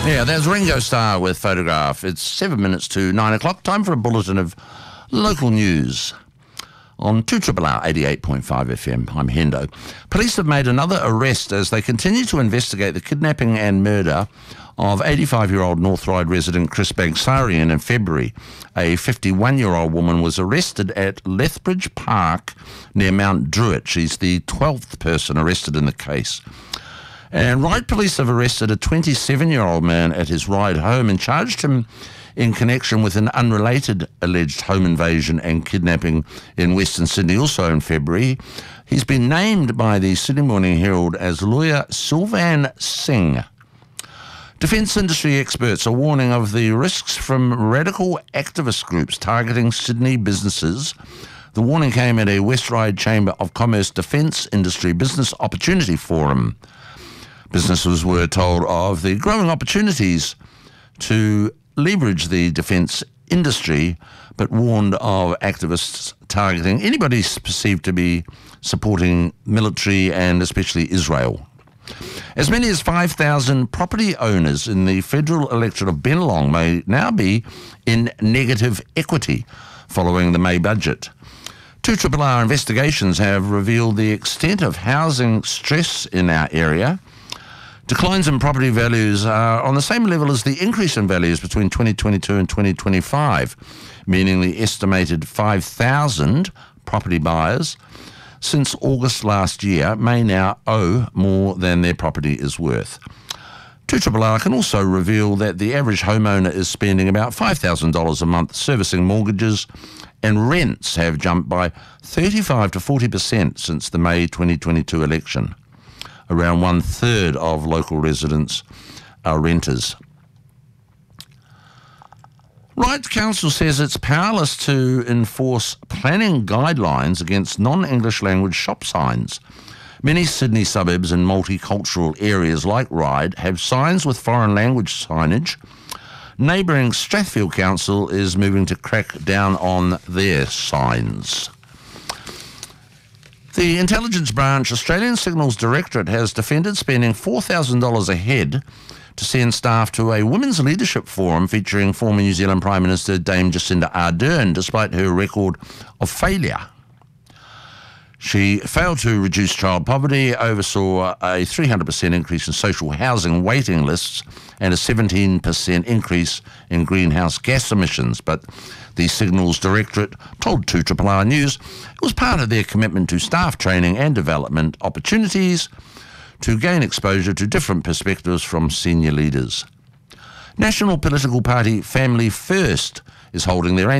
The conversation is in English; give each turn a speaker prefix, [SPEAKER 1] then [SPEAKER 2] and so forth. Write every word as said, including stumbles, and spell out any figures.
[SPEAKER 1] Yeah, there's Ringo Starr with Photograph. It's seven minutes to nine o'clock. Time for a bulletin of local news. On two R R R eighty-eight point five F M, I'm Hendo. Police have made another arrest as they continue to investigate the kidnapping and murder of eighty-five-year-old North Ryde resident Chris Bagsarian in February. A fifty-one-year-old woman was arrested at Lethbridge Park near Mount Druitt. She's the twelfth person arrested in the case. And Ryde police have arrested a twenty-seven-year-old man at his Ryde home and charged him in connection with an unrelated alleged home invasion and kidnapping in Western Sydney, also in February. He's been named by the Sydney Morning Herald as lawyer Sylvan Singh. Defence industry experts are warning of the risks from radical activist groups targeting Sydney businesses. The warning came at a West Ryde Chamber of Commerce Defence Industry Business Opportunity Forum. Businesses were told of the growing opportunities to leverage the defence industry, but warned of activists targeting anybody perceived to be supporting military and especially Israel. As many as five thousand property owners in the federal electorate of Bennelong may now be in negative equity following the May budget. Two R R R investigations have revealed the extent of housing stress in our area. Declines in property values are on the same level as the increase in values between twenty twenty-two and twenty twenty-five, meaning the estimated five thousand property buyers since August last year may now owe more than their property is worth. two R R R can also reveal that the average homeowner is spending about five thousand dollars a month servicing mortgages, and rents have jumped by thirty-five to forty percent since the May twenty twenty-two election. Around one-third of local residents are renters. Ryde Council says it's powerless to enforce planning guidelines against non-English language shop signs. Many Sydney suburbs and multicultural areas like Ryde have signs with foreign language signage. Neighbouring Strathfield Council is moving to crack down on their signs. The Intelligence Branch Australian Signals Directorate has defended spending four thousand dollars a head to send staff to a women's leadership forum featuring former New Zealand Prime Minister Dame Jacinda Ardern, despite her record of failure. She failed to reduce child poverty, oversaw a three hundred percent increase in social housing waiting lists and a seventeen percent increase in greenhouse gas emissions, but the Signals Directorate told two R R R News it was part of their commitment to staff training and development opportunities to gain exposure to different perspectives from senior leaders. National political party Family First is holding their